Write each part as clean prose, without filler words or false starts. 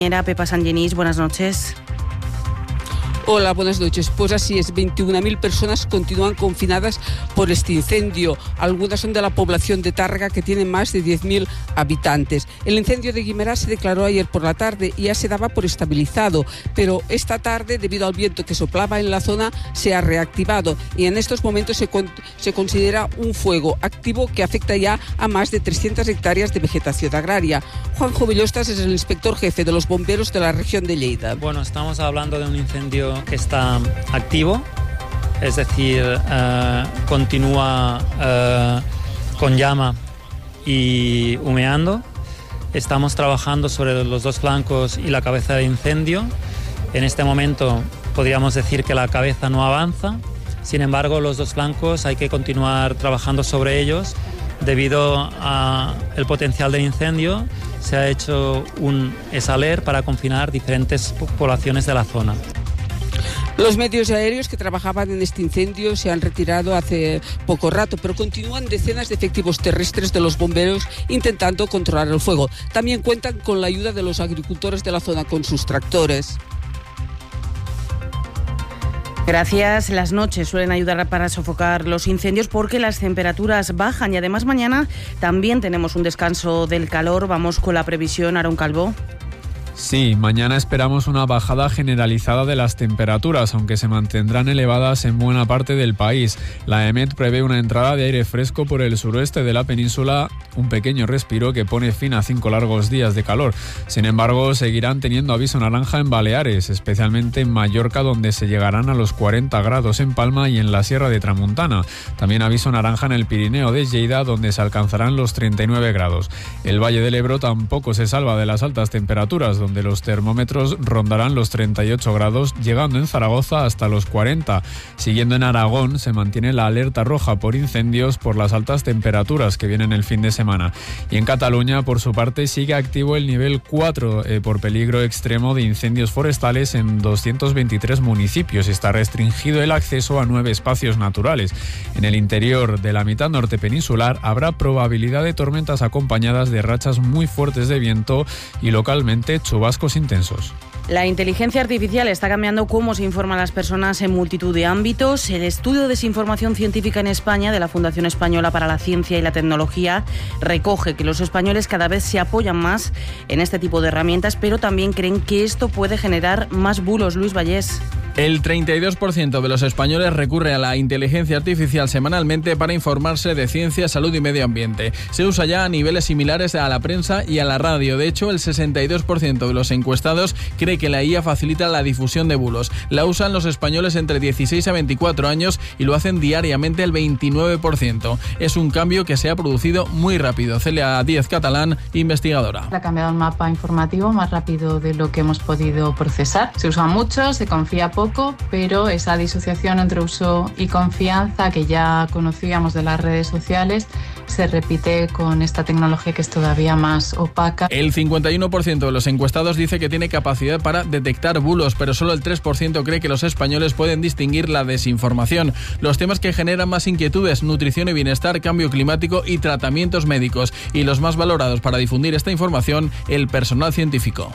Pepa Sangenís, buenas noches. Hola, buenas noches. Pues así es, 21.000 personas continúan confinadas por este incendio. Algunas son de la población de Tárrega, que tiene más de 10.000 habitantes. El incendio de Guimerá se declaró ayer por la tarde y ya se daba por estabilizado, pero esta tarde, debido al viento que soplaba en la zona, se ha reactivado y en estos momentos se considera un fuego activo que afecta ya a más de 300 hectáreas de vegetación agraria. Juanjo Villostas es el inspector jefe de los bomberos de la región de Lleida. Bueno, estamos hablando de un incendio que está activo, es decir, continúa con llama y humeando. Estamos trabajando sobre los dos flancos y la cabeza del incendio. En este momento podríamos decir que la cabeza no avanza, sin embargo los dos flancos hay que continuar trabajando sobre ellos. Debido al potencial del incendio, se ha hecho un ESALER para confinar diferentes poblaciones de la zona. Los medios aéreos que trabajaban en este incendio se han retirado hace poco rato, pero continúan decenas de efectivos terrestres de los bomberos intentando controlar el fuego. También cuentan con la ayuda de los agricultores de la zona con sus tractores. Gracias. Las noches suelen ayudar para sofocar los incendios porque las temperaturas bajan y además mañana también tenemos un descanso del calor. Vamos con la previsión, Aaron Calvo. Sí, mañana esperamos una bajada generalizada de las temperaturas, aunque se mantendrán elevadas en buena parte del país. La EMET prevé una entrada de aire fresco por el suroeste de la península, un pequeño respiro que pone fin a 5 largos días de calor. Sin embargo, seguirán teniendo aviso naranja en Baleares, especialmente en Mallorca, donde se llegarán a los 40 grados en Palma y en la Sierra de Tramuntana. También aviso naranja en el Pirineo de Lleida, donde se alcanzarán los 39 grados. El Valle del Ebro tampoco se salva de las altas temperaturas, donde los termómetros rondarán los 38 grados, llegando en Zaragoza hasta los 40. Siguiendo en Aragón, se mantiene la alerta roja por incendios por las altas temperaturas que vienen el fin de semana. Y en Cataluña, por su parte, sigue activo el nivel 4 por peligro extremo de incendios forestales en 223 municipios. Está restringido el acceso a 9 espacios naturales. En el interior de la mitad norte peninsular habrá probabilidad de tormentas acompañadas de rachas muy fuertes de viento y localmente chubascos intensos. La inteligencia artificial está cambiando cómo se informan las personas en multitud de ámbitos. El estudio de desinformación científica en España de la Fundación Española para la Ciencia y la Tecnología recoge que los españoles cada vez se apoyan más en este tipo de herramientas, pero también creen que esto puede generar más bulos. Luis Vallés. El 32% de los españoles recurre a la inteligencia artificial semanalmente para informarse de ciencia, salud y medio ambiente. Se usa ya a niveles similares a la prensa y a la radio. De hecho, el 62% de los encuestados cree que la IA facilita la difusión de bulos. La usan los españoles entre 16 a 24 años y lo hacen diariamente el 29%. Es un cambio que se ha producido muy rápido. Celia Díez Catalán, investigadora. Ha cambiado el mapa informativo más rápido de lo que hemos podido procesar. Se usa mucho, se confía poco, pero esa disociación entre uso y confianza que ya conocíamos de las redes sociales se repite con esta tecnología que es todavía más opaca. El 51% de los encuestados dice que tiene capacidad para detectar bulos, pero solo el 3% cree que los españoles pueden distinguir la desinformación. Los temas que generan más inquietudes: nutrición y bienestar, cambio climático y tratamientos médicos. Y los más valorados para difundir esta información, el personal científico.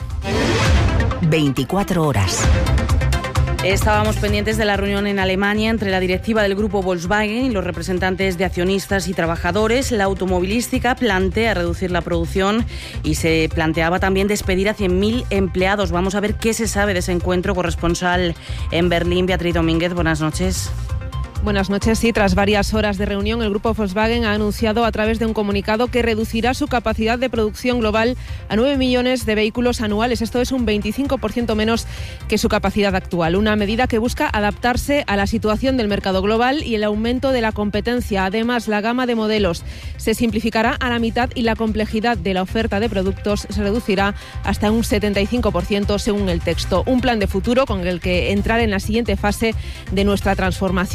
24 horas. Estábamos pendientes de la reunión en Alemania entre la directiva del grupo Volkswagen y los representantes de accionistas y trabajadores. La automovilística plantea reducir la producción y se planteaba también despedir a 100.000 empleados. Vamos a ver qué se sabe de ese encuentro. Corresponsal en Berlín, Beatriz Domínguez, buenas noches. Buenas noches. Sí, tras varias horas de reunión, el grupo Volkswagen ha anunciado a través de un comunicado que reducirá su capacidad de producción global a 9 millones de vehículos anuales. Esto es un 25% menos que su capacidad actual. Una medida que busca adaptarse a la situación del mercado global y el aumento de la competencia. Además, la gama de modelos se simplificará a la mitad y la complejidad de la oferta de productos se reducirá hasta un 75% según el texto. Un plan de futuro con el que entrar en la siguiente fase de nuestra transformación, ha declarado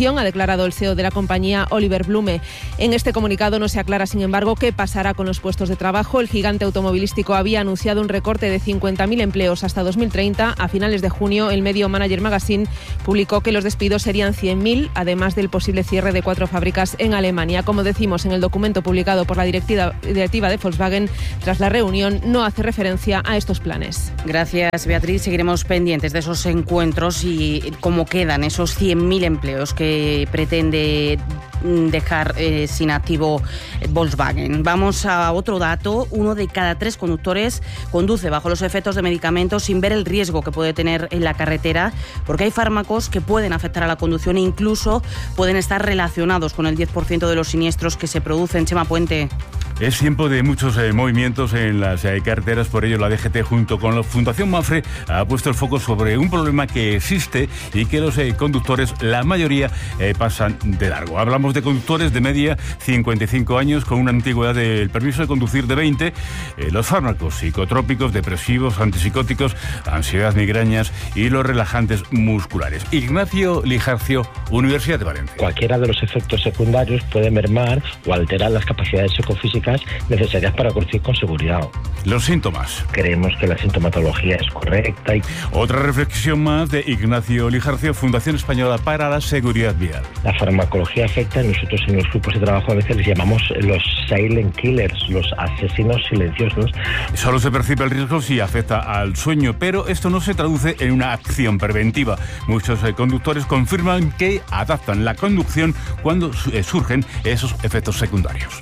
declarado el CEO de la compañía, Oliver Blume. En este comunicado no se aclara, sin embargo, qué pasará con los puestos de trabajo. El gigante automovilístico había anunciado un recorte de 50.000 empleos hasta 2030. A finales de junio, el medio Manager Magazine publicó que los despidos serían 100.000, además del posible cierre de 4 fábricas en Alemania. Como decimos en el documento publicado por la directiva de Volkswagen, tras la reunión no hace referencia a estos planes. Gracias, Beatriz. Seguiremos pendientes de esos encuentros y cómo quedan esos 100.000 empleos que pretende dejar sin activo Volkswagen. Vamos a otro dato. 1 de cada 3 conductores conduce bajo los efectos de medicamentos sin ver el riesgo que puede tener en la carretera, porque hay fármacos que pueden afectar a la conducción e incluso pueden estar relacionados con el 10% de los siniestros que se producen. Chema Puente. Es tiempo de muchos movimientos en las carreteras, por ello la DGT junto con la Fundación Mapfre ha puesto el foco sobre un problema que existe y que los conductores, la mayoría, pasan de largo. Hablamos de conductores de media 55 años con una antigüedad del permiso de conducir de 20, los fármacos psicotrópicos, depresivos, antipsicóticos, ansiedad, migrañas y los relajantes musculares. Ignacio Lijarcio, Universidad de Valencia. Cualquiera de los efectos secundarios puede mermar o alterar las capacidades psicofísicas necesarias para conducir con seguridad. Los síntomas. Creemos que la sintomatología es correcta. Otra reflexión más de Ignacio Lijarcio, Fundación Española para la Seguridad Vial. La farmacología afecta, nosotros en los grupos de trabajo a veces les llamamos los silent killers, los asesinos silenciosos. Solo se percibe el riesgo si afecta al sueño, pero esto no se traduce en una acción preventiva. Muchos conductores confirman que adaptan la conducción cuando surgen esos efectos secundarios.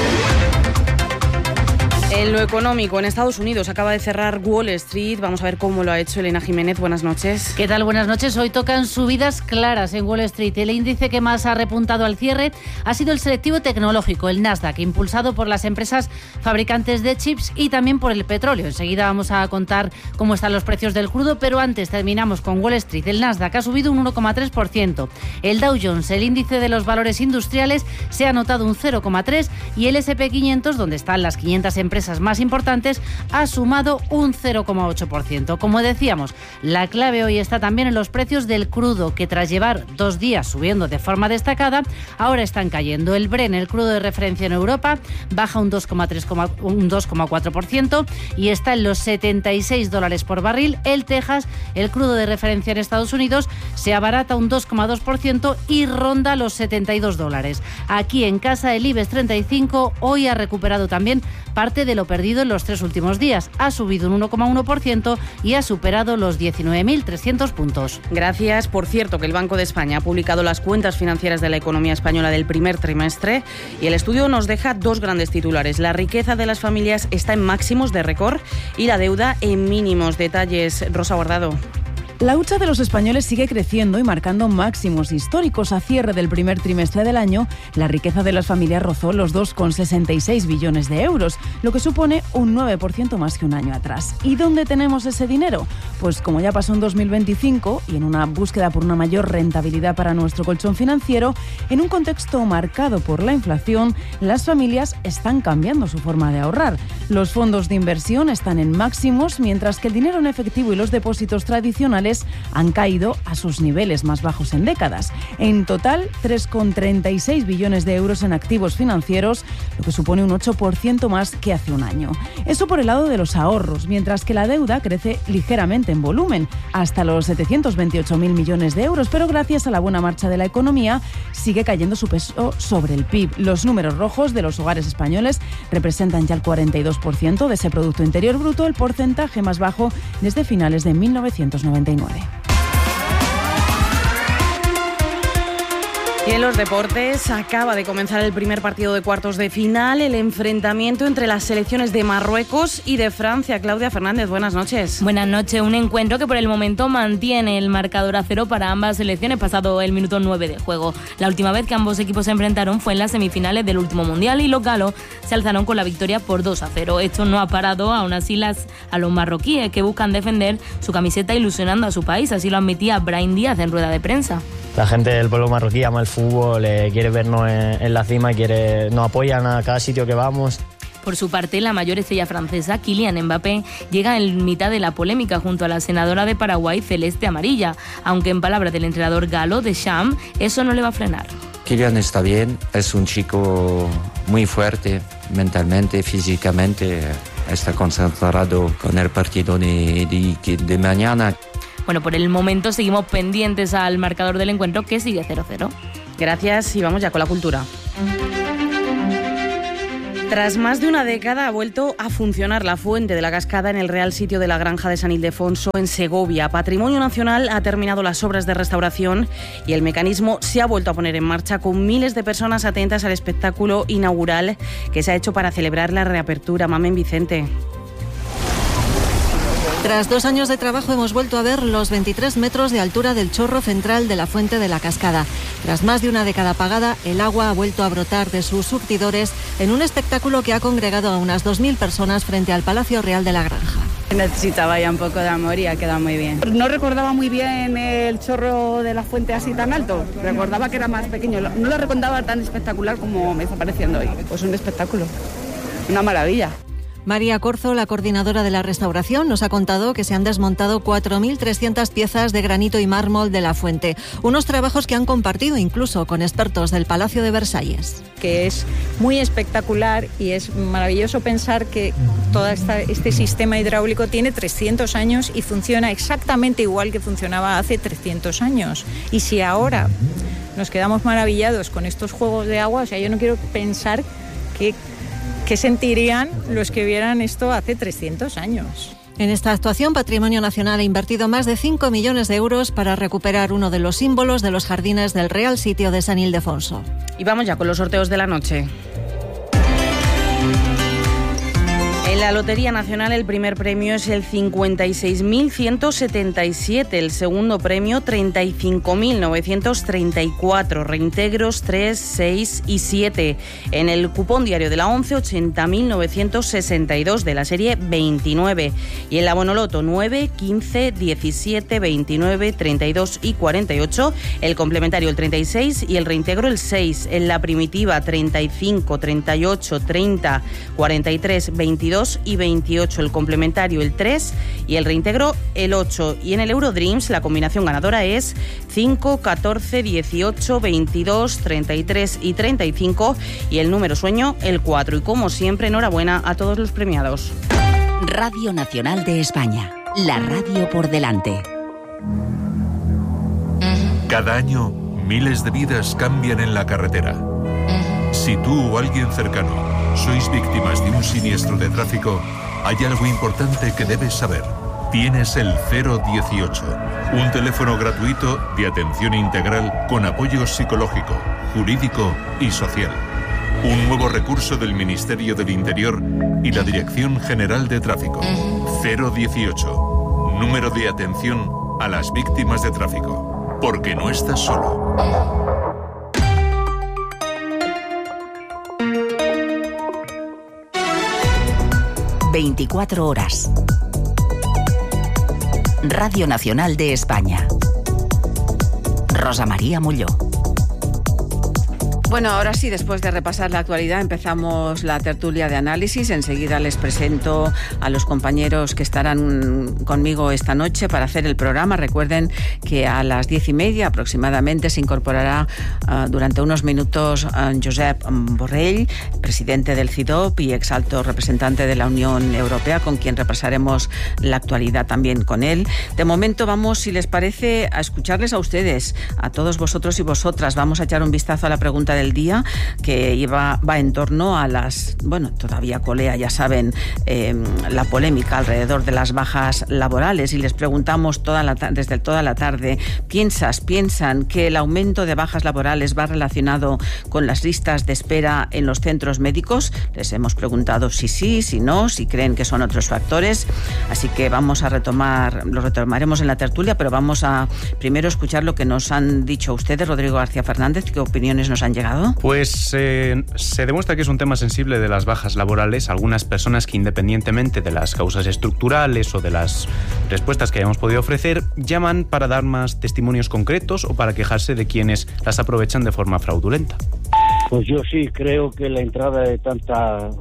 En lo económico, en Estados Unidos acaba de cerrar Wall Street. Vamos a ver cómo lo ha hecho Elena Jiménez. Buenas noches. ¿Qué tal? Buenas noches. Hoy tocan subidas claras en Wall Street. El índice que más ha repuntado al cierre ha sido el selectivo tecnológico, el Nasdaq, impulsado por las empresas fabricantes de chips y también por el petróleo. Enseguida vamos a contar cómo están los precios del crudo, pero antes terminamos con Wall Street. El Nasdaq ha subido un 1,3%. El Dow Jones, el índice de los valores industriales, se ha notado un 0,3% y el S&P 500, donde están las 500 empresas más importantes, ha sumado un 0,8%. Como decíamos, la clave hoy está también en los precios del crudo, que tras llevar 2 días subiendo de forma destacada, ahora están cayendo. El Brent, el crudo de referencia en Europa, baja un 2,4% y está en los $76 por barril. El Texas, el crudo de referencia en Estados Unidos, se abarata un 2,2% y ronda los $72. Aquí en casa, el IBEX 35 hoy ha recuperado también parte de lo perdido en los 3 últimos días. Ha subido un 1,1% y ha superado los 19.300 puntos. Gracias. Por cierto, que el Banco de España ha publicado las cuentas financieras de la economía española del primer trimestre y el estudio nos deja 2 grandes titulares. La riqueza de las familias está en máximos de récord y la deuda en mínimos. Detalles, Rosa Guardado. La hucha de los españoles sigue creciendo y marcando máximos históricos. A cierre del primer trimestre del año, la riqueza de las familias rozó los 2,66 billones de euros, lo que supone un 9% más que un año atrás. ¿Y dónde tenemos ese dinero? Pues como ya pasó en 2025 y en una búsqueda por una mayor rentabilidad para nuestro colchón financiero, en un contexto marcado por la inflación, las familias están cambiando su forma de ahorrar. Los fondos de inversión están en máximos, mientras que el dinero en efectivo y los depósitos tradicionales han caído a sus niveles más bajos en décadas. En total, 3,36 billones de euros en activos financieros, lo que supone un 8% más que hace un año. Eso por el lado de los ahorros, mientras que la deuda crece ligeramente en volumen, hasta los 728.000 millones de euros, pero gracias a la buena marcha de la economía, sigue cayendo su peso sobre el PIB. Los números rojos de los hogares españoles representan ya el 42% de ese Producto Interior Bruto, el porcentaje más bajo desde finales de 1999. Y en los deportes acaba de comenzar el primer partido de cuartos de final, el enfrentamiento entre las selecciones de Marruecos y de Francia. Claudia Fernández, buenas noches. Buenas noches, un encuentro que por el momento mantiene el marcador a 0 para ambas selecciones pasado el minuto 9 de juego. La última vez que ambos equipos se enfrentaron fue en las semifinales del último mundial y los galos se alzaron con la victoria por 2-0. Esto no ha parado aún así a los marroquíes, que buscan defender su camiseta ilusionando a su país, así lo admitía Brahim Díaz en rueda de prensa. La gente del pueblo marroquí ama el fútbol, quiere vernos en la cima y nos apoyan a cada sitio que vamos. Por su parte, la mayor estrella francesa, Kylian Mbappé, llega en mitad de la polémica junto a la senadora de Paraguay, Celeste Amarilla, aunque en palabras del entrenador galo Deschamps, eso no le va a frenar. Kylian está bien, es un chico muy fuerte mentalmente, físicamente, está concentrado con el partido de mañana. Bueno, por el momento seguimos pendientes al marcador del encuentro, que sigue 0-0. Gracias y vamos ya con la cultura. Tras más de una década ha vuelto a funcionar la fuente de la cascada en el Real Sitio de la Granja de San Ildefonso en Segovia. Patrimonio Nacional ha terminado las obras de restauración y el mecanismo se ha vuelto a poner en marcha con miles de personas atentas al espectáculo inaugural que se ha hecho para celebrar la reapertura. Mamen Vicente. Tras 2 años de trabajo hemos vuelto a ver los 23 metros de altura del chorro central de la fuente de la cascada. Tras más de una década apagada, el agua ha vuelto a brotar de sus surtidores en un espectáculo que ha congregado a unas 2.000 personas frente al Palacio Real de la Granja. Necesitaba ya un poco de amor y ha quedado muy bien. No recordaba muy bien el chorro de la fuente así tan alto, recordaba que era más pequeño. No lo recordaba tan espectacular como me está pareciendo hoy. Pues un espectáculo, una maravilla. María Corzo, la coordinadora de la restauración, nos ha contado que se han desmontado 4.300 piezas de granito y mármol de la fuente. Unos trabajos que han compartido incluso con expertos del Palacio de Versalles. Que es muy espectacular y es maravilloso pensar que todo este sistema hidráulico tiene 300 años y funciona exactamente igual que funcionaba hace 300 años. Y si ahora nos quedamos maravillados con estos juegos de agua, o sea, yo no quiero pensar ¿qué sentirían los que vieran esto hace 300 años? En esta actuación, Patrimonio Nacional ha invertido más de 5 millones de euros para recuperar uno de los símbolos de los jardines del Real Sitio de San Ildefonso. Y vamos ya con los sorteos de la noche. En la Lotería Nacional el primer premio es el 56.177, el segundo premio 35.934, reintegros 3, 6 y 7. En el cupón diario de la 11, 80.962 de la serie 29. Y en la Bonoloto 9, 15, 17, 29, 32 y 48, el complementario el 36 y el reintegro el 6. En la primitiva 35, 38, 30, 43, 22 y 28, el complementario el 3 y el reintegro el 8. Y en el Eurodreams la combinación ganadora es 5, 14, 18, 22, 33 y 35 y el número sueño el 4. Y como siempre, enhorabuena a todos los premiados. Radio Nacional de España, la radio por delante. Cada año, miles de vidas cambian en la carretera. Si tú o alguien cercano sois víctimas de un siniestro de tráfico, hay algo importante que debes saber. Tienes el 018, un teléfono gratuito de atención integral con apoyo psicológico, jurídico y social. Un nuevo recurso del Ministerio del Interior y la Dirección General de Tráfico. 018, número de atención a las víctimas de tráfico. Porque no estás solo. 24 horas. Radio Nacional de España. Rosa María Molló. Bueno, ahora sí, después de repasar la actualidad, empezamos la tertulia de análisis. Enseguida les presento a los compañeros que estarán conmigo esta noche para hacer el programa. Recuerden que a las 10:30 aproximadamente se incorporará durante unos minutos Josep Borrell, presidente del CIDOB y exalto representante de la Unión Europea, con quien repasaremos la actualidad también con él. De momento vamos, si les parece, a escucharles a ustedes, a todos vosotros y vosotras. Vamos a echar un vistazo a la pregunta del día, que va en torno a las, bueno, todavía colea, ya saben, la polémica alrededor de las bajas laborales, y les preguntamos desde toda la tarde, ¿piensan que el aumento de bajas laborales va relacionado con las listas de espera en los centros médicos? Les hemos preguntado si sí, si no, si creen que son otros factores, así que lo retomaremos en la tertulia, pero vamos a primero escuchar lo que nos han dicho ustedes. Rodrigo García Fernández, ¿qué opiniones nos han llegado? Pues se demuestra que es un tema sensible de las bajas laborales. Algunas personas que, independientemente de las causas estructurales o de las respuestas que hayamos podido ofrecer, llaman para dar más testimonios concretos o para quejarse de quienes las aprovechan de forma fraudulenta. Pues yo sí creo que la entrada de tanta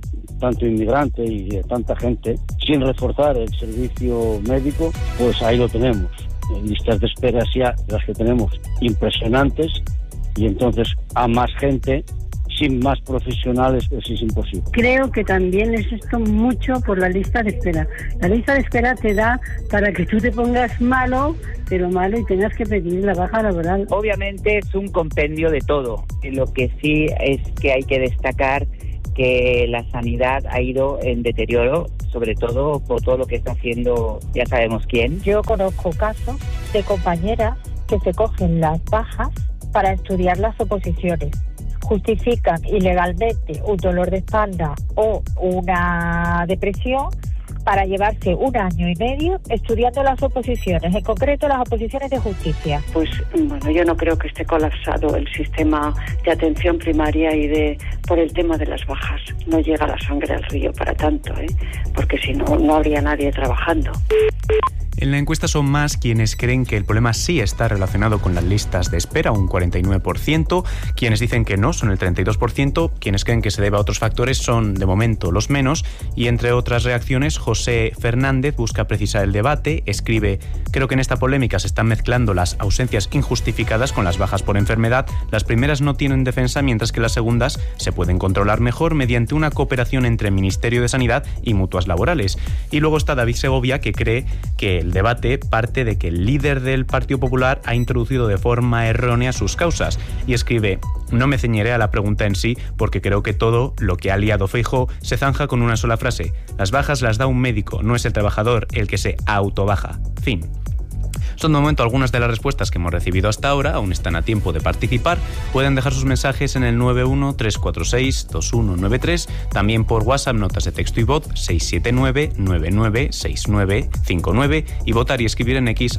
tanto inmigrante y de tanta gente, sin reforzar el servicio médico, pues ahí lo tenemos. Listas de espera ya las que tenemos impresionantes, y entonces a más gente, sin más profesionales, pues es imposible. Creo que también es esto mucho por la lista de espera. La lista de espera te da para que tú te pongas malo, pero malo, y tengas que pedir la baja laboral. Obviamente es un compendio de todo. Lo que sí es que hay que destacar que la sanidad ha ido en deterioro, sobre todo por todo lo que está haciendo ya sabemos quién. Yo conozco casos de compañeras que se cogen las bajas para estudiar las oposiciones. Justifican ilegalmente un dolor de espalda o una depresión para llevarse 1 año y medio estudiando las oposiciones, en concreto las oposiciones de justicia. Pues bueno, yo no creo que esté colapsado el sistema de atención primaria por el tema de las bajas. No llega la sangre al río para tanto, porque si no, no habría nadie trabajando. En la encuesta son más quienes creen que el problema sí está relacionado con las listas de espera, un 49%, quienes dicen que no, son el 32%, quienes creen que se debe a otros factores son, de momento, los menos, y entre otras reacciones, José Fernández busca precisar el debate, escribe: creo que en esta polémica se están mezclando las ausencias injustificadas con las bajas por enfermedad, las primeras no tienen defensa, mientras que las segundas se pueden controlar mejor mediante una cooperación entre el Ministerio de Sanidad y mutuas laborales. Y luego está David Segovia, que cree que el debate parte de que el líder del Partido Popular ha introducido de forma errónea sus causas, y escribe: no me ceñiré a la pregunta en sí, porque creo que todo lo que ha liado Feijóo se zanja con una sola frase: las bajas las da un médico, no es el trabajador el que se autobaja. Fin. Son de momento algunas de las respuestas que hemos recibido hasta ahora. Aún están a tiempo de participar. Pueden dejar sus mensajes en el 91-346-2193, también por WhatsApp, notas de texto y voz 679-996959, y votar y escribir en X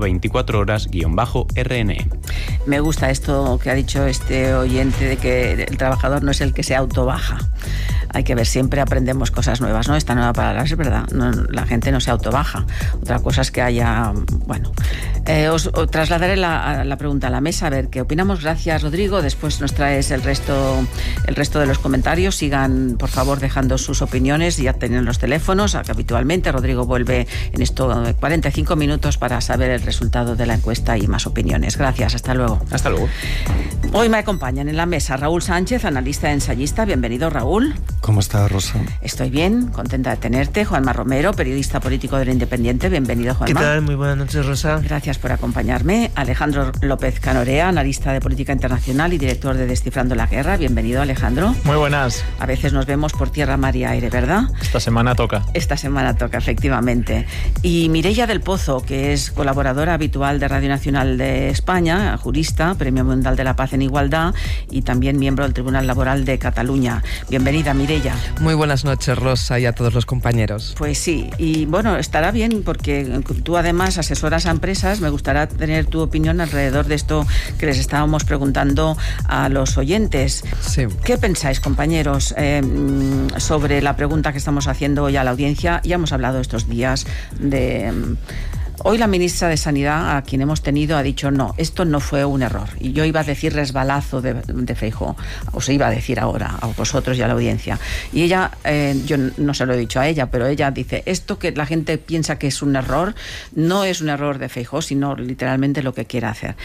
@24horas_RNE. Me gusta esto que ha dicho este oyente de que el trabajador no es el que se autobaja. Hay que ver, siempre aprendemos cosas nuevas, ¿no? Esta nueva palabra es verdad, no, la gente no se autobaja. Otra cosa es que haya, bueno, os trasladaré la pregunta a la mesa, a ver qué opinamos. Gracias, Rodrigo. Después nos traes el resto de los comentarios. Sigan, por favor, dejando sus opiniones. Ya tienen los teléfonos habitualmente. Rodrigo vuelve en esto 45 minutos para saber el resultado de la encuesta y más opiniones. Gracias, hasta luego. Hasta luego. Hoy me acompañan en la mesa Raúl Sánchez, analista e ensayista. Bienvenido, Raúl. ¿Cómo estás, Rosa? Estoy bien, contenta de tenerte. Juanma Romero, periodista político del Independiente. Bienvenido, Juanma. ¿Qué tal? Muy buenas noches, Rosa. Gracias por acompañarme. Alejandro López Canorea, analista de política internacional y director de Descifrando la Guerra. Bienvenido, Alejandro. Muy buenas. A veces nos vemos por tierra, mar y aire, ¿verdad? Esta semana toca. Esta semana toca, efectivamente. Y Mireia del Pozo, que es colaboradora habitual de Radio Nacional de España, jurista, Premio Mundial de la Paz en Igualdad y también miembro del Tribunal Laboral de Cataluña. Bienvenida, Mireia. Muy buenas noches, Rosa, y a todos los compañeros. Pues sí, y bueno, estará bien porque tú además asesoras a empresas. Me gustaría tener tu opinión alrededor de esto que les estábamos preguntando a los oyentes. Sí. ¿Qué pensáis, compañeros, sobre la pregunta que estamos haciendo hoy a la audiencia? Ya hemos hablado estos días de... Hoy la ministra de Sanidad, a quien hemos tenido, ha dicho no, esto no fue un error. Y yo iba a decir resbalazo de Feijóo, os iba a decir ahora a vosotros y a la audiencia. Y ella, yo no se lo he dicho a ella, pero ella dice, esto que la gente piensa que es un error, no es un error de Feijóo, sino literalmente lo que quiere hacer.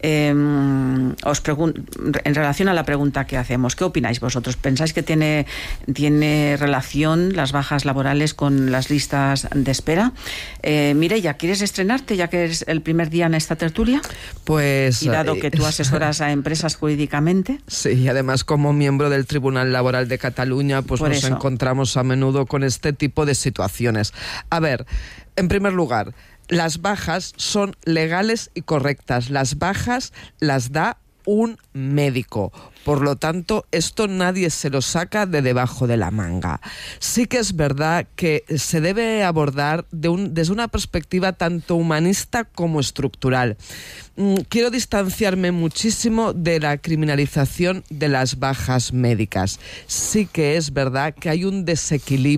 Os pregunto, en relación a la pregunta que hacemos, ¿qué opináis vosotros? ¿Pensáis que tiene relación las bajas laborales con las listas de espera? Mireia, ¿quieres estrenarte ya que es el primer día en esta tertulia? Pues... Y dado que tú asesoras a empresas jurídicamente. Sí, y además como miembro del Tribunal Laboral de Cataluña, pues nos encontramos a menudo con este tipo de situaciones. A ver, en primer lugar, las bajas son legales y correctas. Las bajas las da un médico. Por lo tanto, esto nadie se lo saca de debajo de la manga. Sí que es verdad que se debe abordar desde una perspectiva tanto humanista como estructural. Quiero distanciarme muchísimo de la criminalización de las bajas médicas. Sí que es verdad que hay un desequilibrio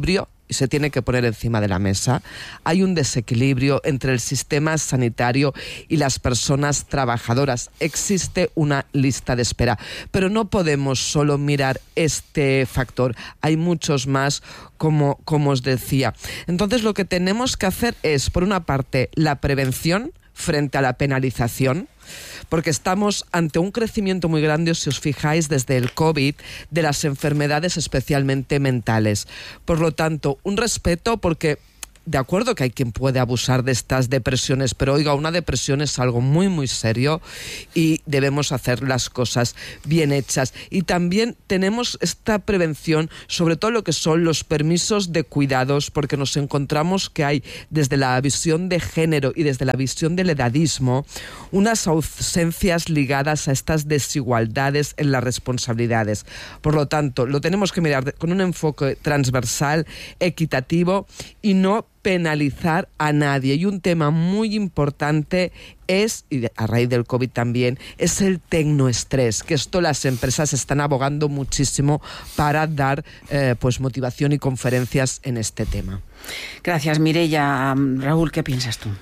y se tiene que poner encima de la mesa. Hay un desequilibrio entre el sistema sanitario y las personas trabajadoras. Existe una lista de espera, pero no podemos solo mirar este factor. Hay muchos más, como os decía. Entonces, lo que tenemos que hacer es, por una parte, la prevención frente a la penalización, porque estamos ante un crecimiento muy grande, si os fijáis, desde el COVID, de las enfermedades especialmente mentales. Por lo tanto, un respeto, porque de acuerdo que hay quien puede abusar de estas depresiones, pero oiga, una depresión es algo muy, muy serio y debemos hacer las cosas bien hechas. Y también tenemos esta prevención sobre todo lo que son los permisos de cuidados, porque nos encontramos que hay, desde la visión de género y desde la visión del edadismo, unas ausencias ligadas a estas desigualdades en las responsabilidades. Por lo tanto, lo tenemos que mirar con un enfoque transversal, equitativo y no penalizar a nadie. Y un tema muy importante es, y a raíz del COVID también, es el tecnoestrés, que esto las empresas están abogando muchísimo para dar pues motivación y conferencias en este tema. Gracias, Mireia. Raúl, ¿qué piensas tú?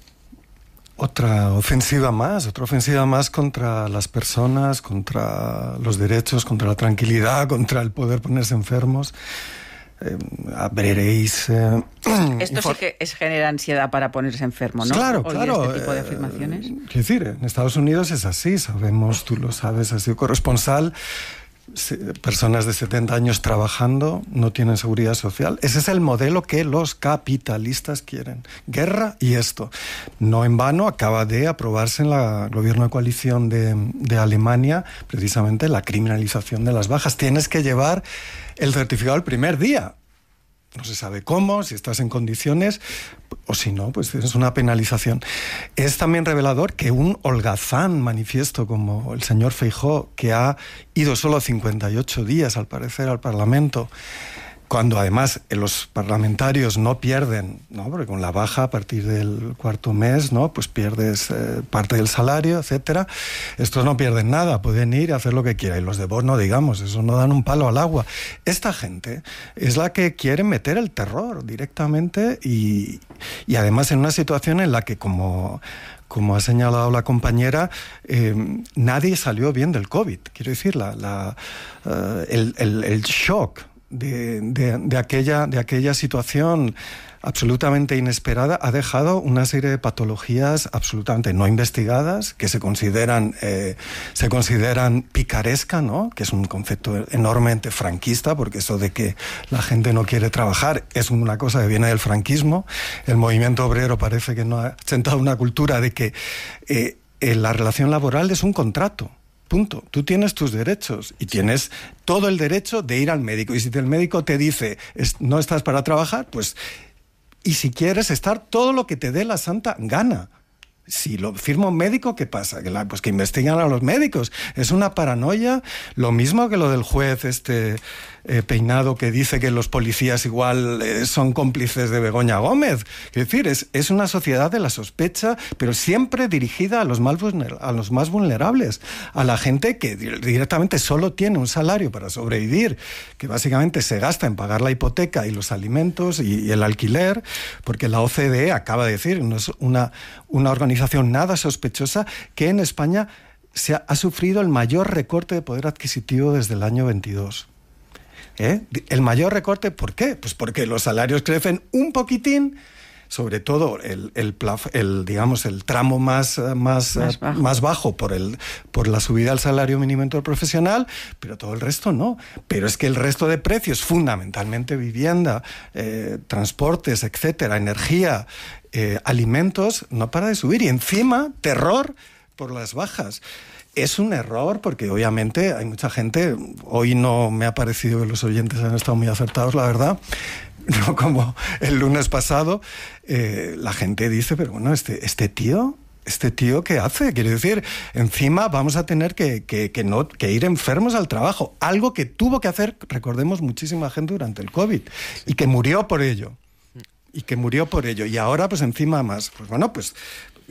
Otra ofensiva más contra las personas, contra los derechos, contra la tranquilidad, contra el poder ponerse enfermos. Veréis... Esto sí que genera ansiedad para ponerse enfermo, ¿no? Claro. Este tipo de afirmaciones. Quiero decir, en Estados Unidos es así, sabemos, tú lo sabes, has sido corresponsal, personas de 70 años trabajando, no tienen seguridad social. Ese es el modelo que los capitalistas quieren. Guerra y esto. No en vano acaba de aprobarse en el gobierno de coalición de Alemania precisamente la criminalización de las bajas. Tienes que llevar el certificado el primer día. No se sabe cómo, si estás en condiciones, o si no, pues es una penalización. Es también revelador que un holgazán manifiesto como el señor Feijóo, que ha ido solo 58 días, al parecer, al Parlamento, cuando además los parlamentarios no pierden, ¿no? Porque con la baja a partir del cuarto mes, ¿no? Pues pierdes parte del salario, etcétera. Estos no pierden nada, pueden ir a hacer lo que quieran. Y los de Vox no digamos, eso no dan un palo al agua. Esta gente es la que quiere meter el terror directamente y además en una situación en la que, como ha señalado la compañera, nadie salió bien del COVID. Quiero decir, el shock de aquella situación absolutamente inesperada ha dejado una serie de patologías absolutamente no investigadas, que se consideran picaresca, ¿no? Que es un concepto enormemente franquista, porque eso de que la gente no quiere trabajar es una cosa que viene del franquismo. El movimiento obrero parece que no ha sentado una cultura de que la relación laboral es un contrato. Punto. Tú tienes tus derechos y tienes todo el derecho de ir al médico. Y si el médico te dice no estás para trabajar, pues... Y si quieres estar todo lo que te dé la santa gana. Si lo firma un médico, ¿qué pasa? Pues que investigan a los médicos. Es una paranoia. Lo mismo que lo del juez Peinado, que dice que los policías igual son cómplices de Begoña Gómez. Es decir, es una sociedad de la sospecha, pero siempre dirigida a los más vulnerables, a la gente que directamente solo tiene un salario para sobrevivir, que básicamente se gasta en pagar la hipoteca y los alimentos y el alquiler, porque la OCDE acaba de decir, una organización nada sospechosa, que en España ha sufrido el mayor recorte de poder adquisitivo desde el año 22. El mayor recorte, ¿por qué? Pues porque los salarios crecen un poquitín, sobre todo el tramo más bajo por la subida al salario mínimo interprofesional, pero todo el resto no. Pero es que el resto de precios, fundamentalmente vivienda, transportes, etcétera, energía, alimentos, no para de subir. Y encima, terror por las bajas. Es un error porque obviamente hay mucha gente, hoy no me ha parecido que los oyentes han estado muy acertados, la verdad, no como el lunes pasado, la gente dice, pero bueno, este tío, ¿qué hace? Quiere decir, encima vamos a tener que ir enfermos al trabajo, algo que tuvo que hacer, recordemos, muchísima gente durante el COVID y que murió por ello. Y ahora, pues encima más. Pues bueno, pues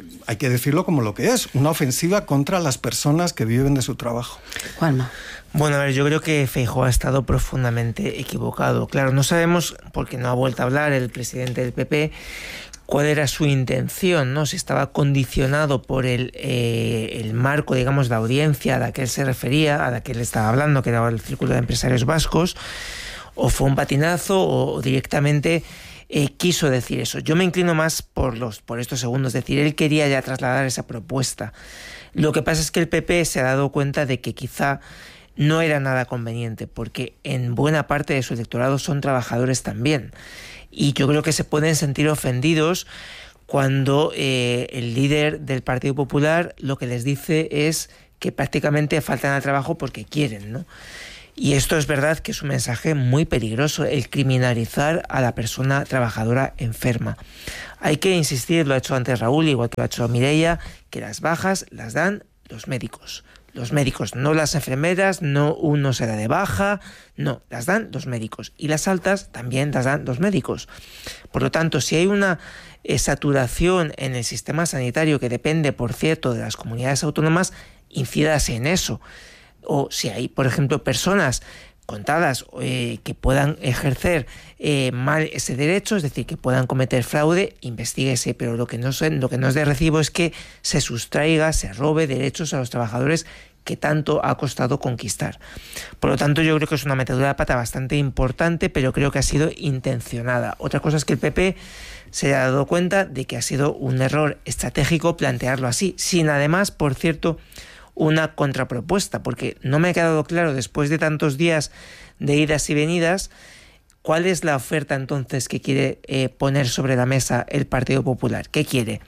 hay que decirlo como lo que es, una ofensiva contra las personas que viven de su trabajo. Juanma. Bueno, a ver, yo creo que Feijóo ha estado profundamente equivocado. Claro, no sabemos, porque no ha vuelto a hablar el presidente del PP, cuál era su intención, ¿no? Si estaba condicionado por el marco, digamos, de audiencia a la que él se refería, a la que él estaba hablando, que era el Círculo de Empresarios Vascos, o fue un patinazo, o directamente quiso decir eso. Yo me inclino más por estos segundos, es decir, él quería ya trasladar esa propuesta. Lo que pasa es que el PP se ha dado cuenta de que quizá no era nada conveniente, porque en buena parte de su electorado son trabajadores también. Y yo creo que se pueden sentir ofendidos cuando el líder del Partido Popular lo que les dice es que prácticamente faltan al trabajo porque quieren, ¿no? Y esto es verdad que es un mensaje muy peligroso, el criminalizar a la persona trabajadora enferma. Hay que insistir, lo ha hecho antes Raúl, igual que lo ha hecho Mireia, que las bajas las dan los médicos. Los médicos, no las enfermeras, no uno se da de baja, no, las dan los médicos. Y las altas también las dan los médicos. Por lo tanto, si hay una saturación en el sistema sanitario que depende, por cierto, de las comunidades autónomas, incídase en eso. O si hay, por ejemplo, personas contadas que puedan ejercer mal ese derecho, es decir, que puedan cometer fraude, investíguese, pero lo que no es de recibo es que se sustraiga, se robe derechos a los trabajadores que tanto ha costado conquistar. Por lo tanto, yo creo que es una metedura de pata bastante importante, pero creo que ha sido intencionada. Otra cosa es que el PP se ha dado cuenta de que ha sido un error estratégico plantearlo así, sin además, por cierto, una contrapropuesta, porque no me ha quedado claro, después de tantos días de idas y venidas, cuál es la oferta entonces que quiere poner sobre la mesa el Partido Popular. ¿Qué quiere?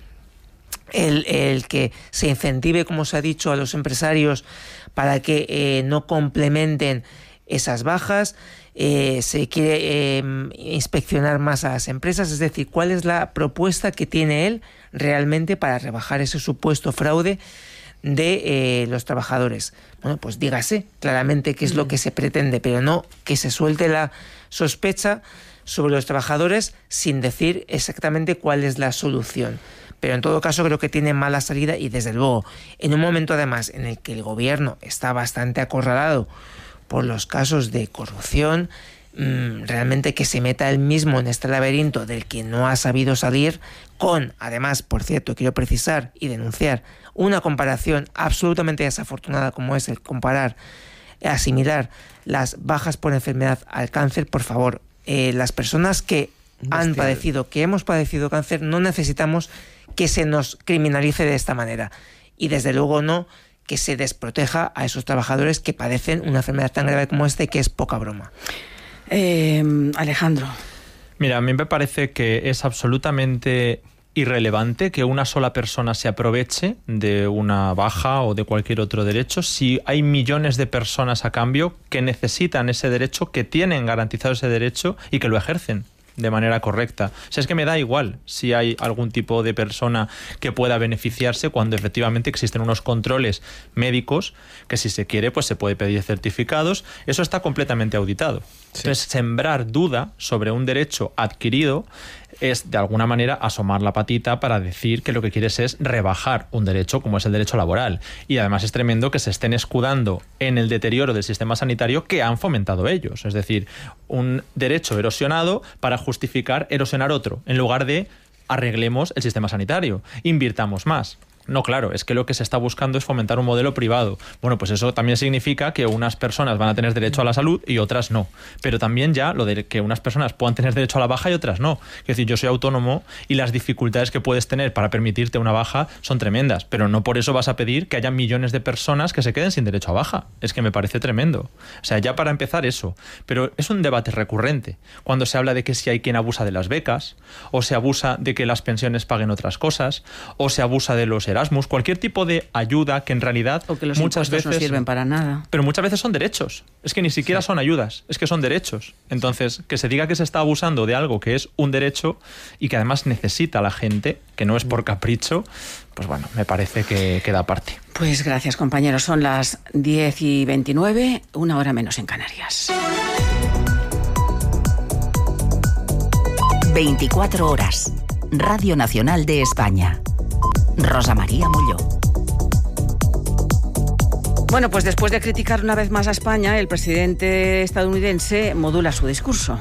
El que se incentive, como se ha dicho, a los empresarios para que no complementen esas bajas, se quiere inspeccionar más a las empresas, es decir, ¿cuál es la propuesta que tiene él realmente para rebajar ese supuesto fraude de los trabajadores? Bueno, pues dígase claramente qué es lo que se pretende, pero no que se suelte la sospecha sobre los trabajadores sin decir exactamente cuál es la solución. Pero en todo caso creo que tiene mala salida y desde luego en un momento además en el que el gobierno está bastante acorralado por los casos de corrupción, realmente que se meta él mismo en este laberinto del que no ha sabido salir, con, además, por cierto, quiero precisar y denunciar una comparación absolutamente desafortunada como es el asimilar las bajas por enfermedad al cáncer. Por favor, las personas que hemos padecido cáncer, no necesitamos que se nos criminalice de esta manera. Y desde luego no que se desproteja a esos trabajadores que padecen una enfermedad tan grave como esta, que es poca broma. Alejandro. Mira, a mí me parece que es absolutamente irrelevante que una sola persona se aproveche de una baja o de cualquier otro derecho si hay millones de personas a cambio que necesitan ese derecho, que tienen garantizado ese derecho y que lo ejercen de manera correcta. O sea, es que me da igual si hay algún tipo de persona que pueda beneficiarse cuando efectivamente existen unos controles médicos que, si se quiere, pues se puede pedir certificados. Eso está completamente auditado. Sí. Entonces, sembrar duda sobre un derecho adquirido es, de alguna manera, asomar la patita para decir que lo que quieres es rebajar un derecho como es el derecho laboral. Y además es tremendo que se estén escudando en el deterioro del sistema sanitario que han fomentado ellos. Es decir, un derecho erosionado para justificar erosionar otro, en lugar de arreglemos el sistema sanitario, invirtamos más. No, claro, es que lo que se está buscando es fomentar un modelo privado. Bueno, pues eso también significa que unas personas van a tener derecho a la salud y otras no. Pero también ya lo de que unas personas puedan tener derecho a la baja y otras no. Es decir, yo soy autónomo y las dificultades que puedes tener para permitirte una baja son tremendas, pero no por eso vas a pedir que haya millones de personas que se queden sin derecho a baja. Es que me parece tremendo. O sea, ya para empezar eso. Pero es un debate recurrente. Cuando se habla de que si hay quien abusa de las becas, o se abusa de que las pensiones paguen otras cosas, o se abusa de los Erasmus, cualquier tipo de ayuda que en realidad o que los muchas veces no sirven para nada. Pero muchas veces son derechos. Es que ni siquiera son ayudas, es que son derechos. Entonces, que se diga que se está abusando de algo que es un derecho y que además necesita la gente, que no es por capricho, pues bueno, me parece que da parte. Pues gracias, compañeros. Son las 10:29, 1 hora menos en Canarias. 24 horas. Radio Nacional de España. Rosa María Molló. Bueno, pues después de criticar una vez más a España, el presidente estadounidense modula su discurso.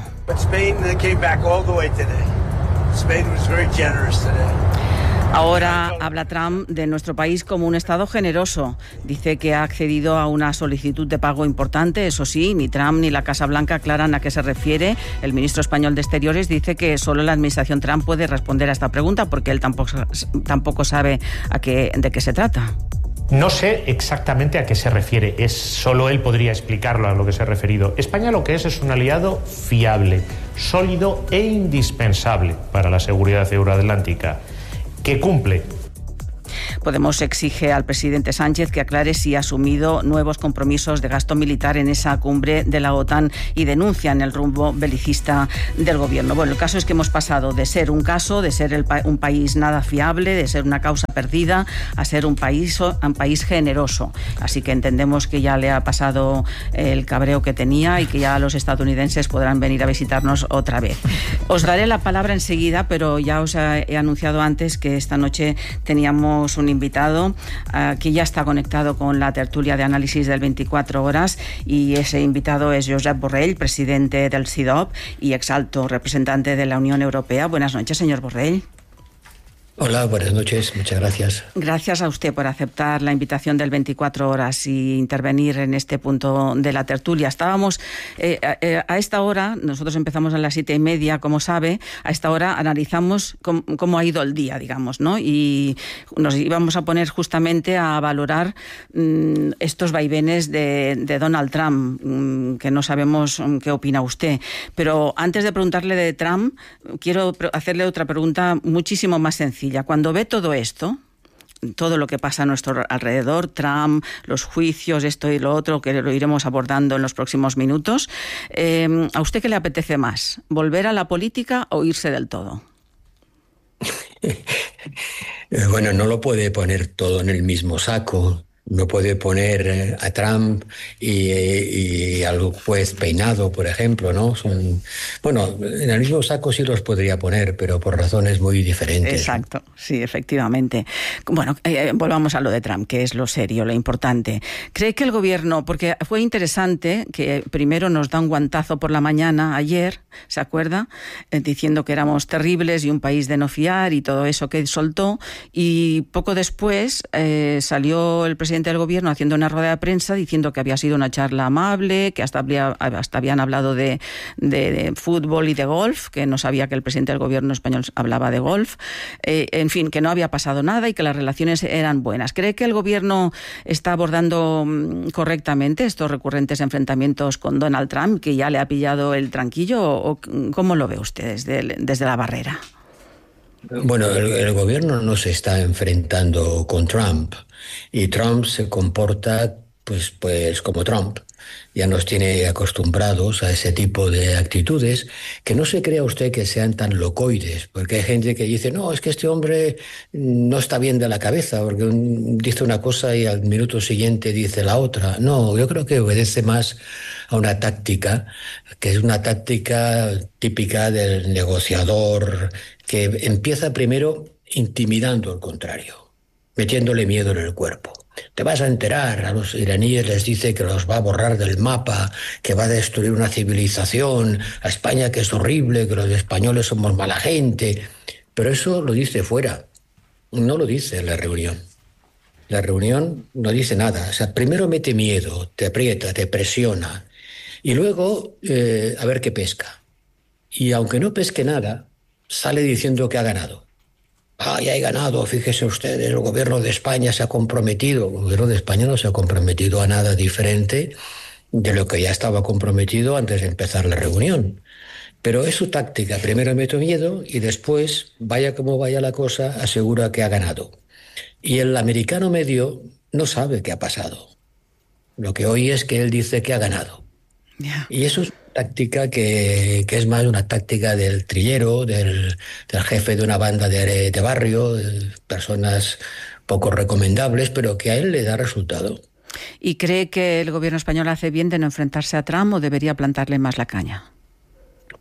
Ahora habla Trump de nuestro país como un Estado generoso. Dice que ha accedido a una solicitud de pago importante. Eso sí, ni Trump ni la Casa Blanca aclaran a qué se refiere. El ministro español de Exteriores dice que solo la administración Trump puede responder a esta pregunta porque él tampoco sabe de qué se trata. No sé exactamente a qué se refiere, solo él podría explicarlo a lo que se ha referido. España lo que es un aliado fiable, sólido e indispensable para la seguridad euroatlántica, que cumple. Podemos exige al presidente Sánchez que aclare si ha asumido nuevos compromisos de gasto militar en esa cumbre de la OTAN y denuncian el rumbo belicista del gobierno. Bueno, el caso es que hemos pasado de ser un caso, de ser un país nada fiable, de ser una causa perdida, a ser un país generoso. Así que entendemos que ya le ha pasado el cabreo que tenía y que ya los estadounidenses podrán venir a visitarnos otra vez. Os daré la palabra enseguida, pero ya os he anunciado antes que esta noche teníamos un invitado que ya está conectado con la tertulia de análisis del 24 horas y ese invitado es Josep Borrell, presidente del CIDOB y exalto representante de la Unión Europea. Buenas noches, señor Borrell. Hola, buenas noches, muchas gracias. Gracias a usted por aceptar la invitación del 24 horas y intervenir en este punto de la tertulia. Estábamos a esta hora, nosotros empezamos a las 7:30, como sabe, a esta hora analizamos cómo ha ido el día, digamos, ¿no? Y nos íbamos a poner justamente a valorar estos vaivenes de Donald Trump, que no sabemos qué opina usted. Pero antes de preguntarle de Trump, quiero hacerle otra pregunta muchísimo más sencilla. Cuando ve todo esto, todo lo que pasa a nuestro alrededor, Trump, los juicios, esto y lo otro, que lo iremos abordando en los próximos minutos, ¿a usted qué le apetece más? ¿Volver a la política o irse del todo? Bueno, no lo puede poner todo en el mismo saco. No puede poner a Trump y al juez Peinado, por ejemplo, ¿no? Bueno, en el mismo saco sí los podría poner, pero por razones muy diferentes. Exacto, sí, efectivamente. Bueno, volvamos a lo de Trump, que es lo serio, lo importante. ¿Cree que el gobierno, porque fue interesante que primero nos da un guantazo por la mañana ayer, ¿se acuerda? Diciendo que éramos terribles y un país de no fiar y todo eso que soltó, y poco después salió el presidente del gobierno haciendo una rueda de prensa diciendo que había sido una charla amable, que hasta habían hablado de fútbol y de golf, que no sabía que el presidente del gobierno español hablaba de golf, en fin, que no había pasado nada y que las relaciones eran buenas. ¿Cree que el gobierno está abordando correctamente estos recurrentes enfrentamientos con Donald Trump, que ya le ha pillado el tranquillo, o cómo lo ve usted desde la barrera? Bueno, el gobierno no se está enfrentando con Trump y Trump se comporta pues como Trump. Ya nos tiene acostumbrados a ese tipo de actitudes, que no se crea usted que sean tan locoides, porque hay gente que dice, no, es que este hombre no está bien de la cabeza, porque dice una cosa y al minuto siguiente dice la otra. No, yo creo que obedece más a una táctica, que es una táctica típica del negociador, que empieza primero intimidando al contrario, metiéndole miedo en el cuerpo. Te vas a enterar, a los iraníes les dice que los va a borrar del mapa, que va a destruir una civilización, a España que es horrible, que los españoles somos mala gente. Pero eso lo dice fuera, no lo dice en la reunión. La reunión no dice nada. O sea, primero mete miedo, te aprieta, te presiona, y luego a ver qué pesca. Y aunque no pesque nada, sale diciendo que ha ganado. Ya he ganado, fíjese usted, el gobierno de España se ha comprometido. El gobierno de España no se ha comprometido a nada diferente de lo que ya estaba comprometido antes de empezar la reunión. Pero es su táctica, primero meto miedo y después, vaya como vaya la cosa, asegura que ha ganado. Y el americano medio no sabe qué ha pasado. Lo que oye es que él dice que ha ganado. Yeah. Y eso es táctica que es más una táctica del trillero, del jefe de una banda de barrio, de personas poco recomendables, pero que a él le da resultado. ¿Y cree que el gobierno español hace bien de no enfrentarse a Trump o debería plantarle más la caña?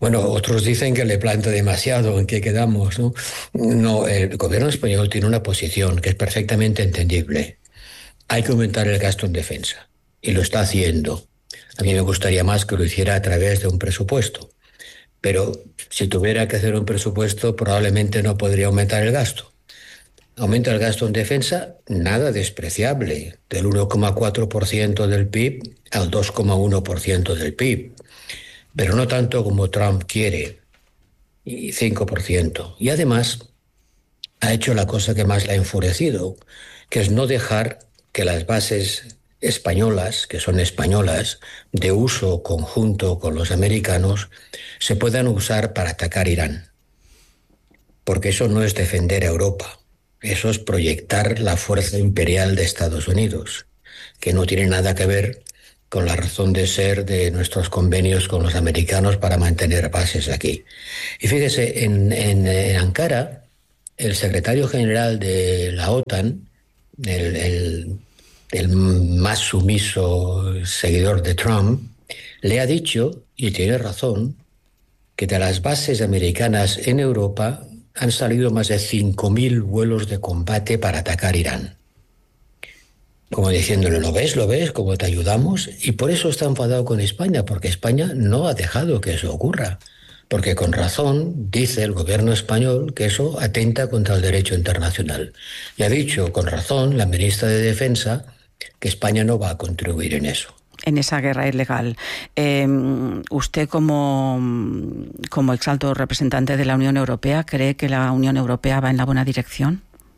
Bueno, otros dicen que le planta demasiado, ¿en qué quedamos? No, el gobierno español tiene una posición que es perfectamente entendible. Hay que aumentar el gasto en defensa, y lo está haciendo. A mí me gustaría más que lo hiciera a través de un presupuesto. Pero si tuviera que hacer un presupuesto, probablemente no podría aumentar el gasto. Aumenta el gasto en defensa, nada despreciable, del 1,4% del PIB al 2,1% del PIB. Pero no tanto como Trump quiere, y 5%. Y además ha hecho la cosa que más le ha enfurecido, que es no dejar que las bases españolas, que son españolas, de uso conjunto con los americanos, se puedan usar para atacar Irán. Porque eso no es defender a Europa, eso es proyectar la fuerza imperial de Estados Unidos, que no tiene nada que ver con la razón de ser de nuestros convenios con los americanos para mantener bases aquí. Y fíjese, en Ankara, el secretario general de la OTAN, el más sumiso seguidor de Trump, le ha dicho, y tiene razón, que de las bases americanas en Europa han salido más de 5.000 vuelos de combate para atacar Irán. Como diciéndole, ¿lo ves? ¿Cómo te ayudamos? Y por eso está enfadado con España, porque España no ha dejado que eso ocurra. Porque con razón dice el gobierno español que eso atenta contra el derecho internacional. Y ha dicho con razón la ministra de Defensa que España no va a contribuir en eso. En esa guerra ilegal. ¿Usted como exalto representante de la Unión Europea cree que la Unión Europea va en la buena dirección?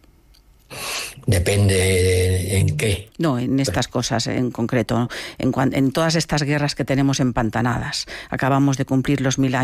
Depende en qué. No, en estas cosas en concreto, en todas estas guerras que tenemos empantanadas. Acabamos de cumplir los 1000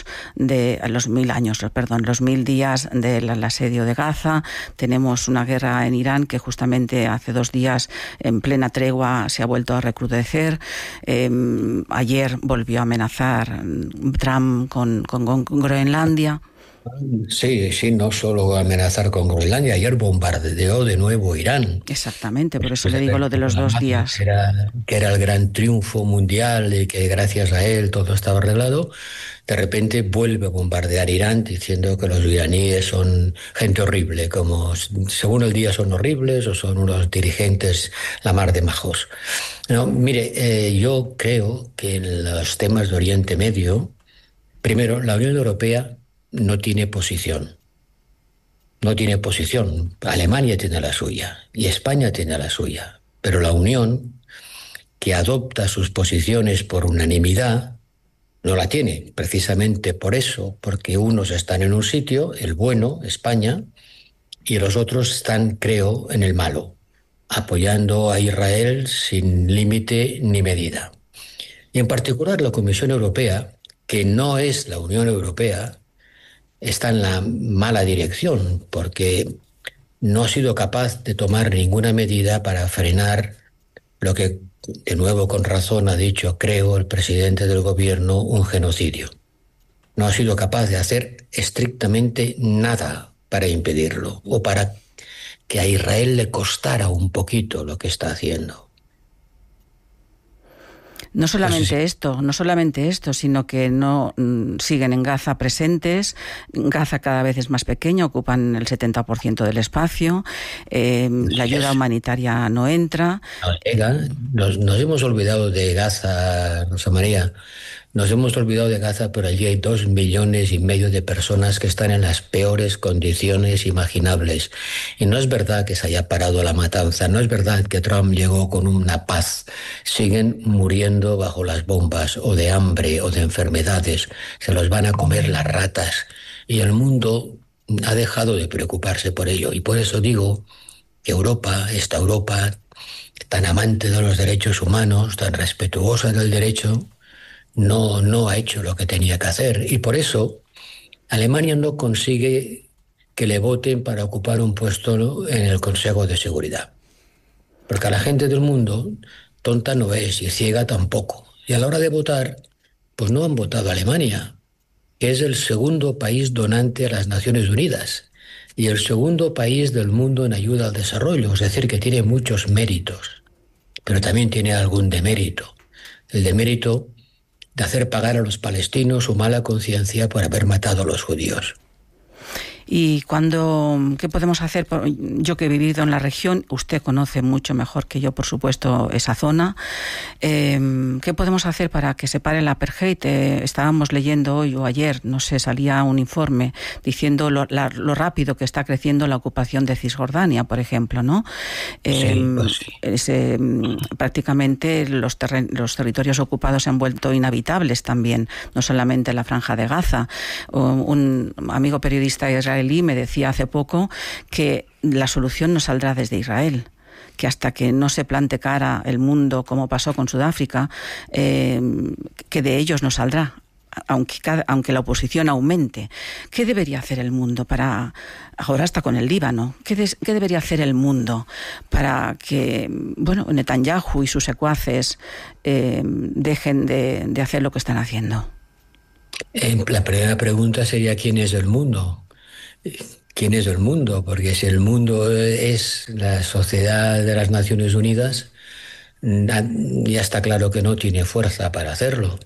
días del asedio de Gaza. Tenemos una guerra en Irán que justamente hace 2 días, en plena tregua, se ha vuelto a recrudecer. Ayer volvió a amenazar Trump con Groenlandia. Sí, no solo amenazar con Groenlandia, ayer bombardeó de nuevo Irán. Exactamente, por eso le digo lo de los 2 días. Que era el gran triunfo mundial y que gracias a él todo estaba arreglado. De repente vuelve a bombardear Irán diciendo que los iraníes son gente horrible, como según el día son horribles o son unos dirigentes la mar de majos. No, mire, yo creo que en los temas de Oriente Medio, primero, la Unión Europea no tiene posición. No tiene posición. Alemania tiene la suya y España tiene la suya. Pero la Unión, que adopta sus posiciones por unanimidad, no la tiene. Precisamente por eso, porque unos están en un sitio, el bueno, España, y los otros están, creo, en el malo, apoyando a Israel sin límite ni medida. Y en particular la Comisión Europea, que no es la Unión Europea, está en la mala dirección porque no ha sido capaz de tomar ninguna medida para frenar lo que, de nuevo con razón, ha dicho, creo, el presidente del gobierno, un genocidio. No ha sido capaz de hacer estrictamente nada para impedirlo o para que a Israel le costara un poquito lo que está haciendo. No solamente esto, sino que no siguen en Gaza presentes. Gaza cada vez es más pequeña, ocupan el 70% del espacio. La ayuda humanitaria no entra. Nos hemos olvidado de Gaza, Rosa María. Nos hemos olvidado de Gaza, pero allí hay 2,5 millones de personas que están en las peores condiciones imaginables. Y no es verdad que se haya parado la matanza, no es verdad que Trump llegó con una paz. Siguen muriendo bajo las bombas, o de hambre, o de enfermedades. Se los van a comer las ratas. Y el mundo ha dejado de preocuparse por ello. Y por eso digo que esta Europa, tan amante de los derechos humanos, tan respetuosa del derecho, no ha hecho lo que tenía que hacer. Y por eso Alemania no consigue que le voten para ocupar un puesto en el Consejo de Seguridad. Porque a la gente del mundo tonta no es y ciega tampoco. Y a la hora de votar, pues no han votado a Alemania, que es el segundo país donante a las Naciones Unidas y el segundo país del mundo en ayuda al desarrollo. Es decir, que tiene muchos méritos, pero también tiene algún demérito. El demérito de hacer pagar a los palestinos su mala conciencia por haber matado a los judíos. ¿Y qué podemos hacer? Yo que he vivido en la región, usted conoce mucho mejor que yo, por supuesto, esa zona. ¿Qué podemos hacer para que se pare el apartheid? Estábamos leyendo hoy o ayer, no sé, salía un informe diciendo lo rápido que está creciendo la ocupación de Cisjordania, por ejemplo, ¿no? Prácticamente los territorios ocupados se han vuelto inhabitables también, no solamente la Franja de Gaza. Un amigo periodista israelí me decía hace poco que la solución no saldrá desde Israel, que hasta que no se plante cara el mundo, como pasó con Sudáfrica, que de ellos no saldrá, aunque la oposición aumente. ¿Qué debería hacer el mundo para, ahora está con el Líbano, qué debería hacer el mundo para que, Netanyahu y sus secuaces dejen de hacer lo que están haciendo? La primera pregunta sería ¿quién es el mundo? ¿Quién es el mundo? Porque si el mundo es la Sociedad de las Naciones Unidas, ya está claro que no tiene fuerza para hacerlo.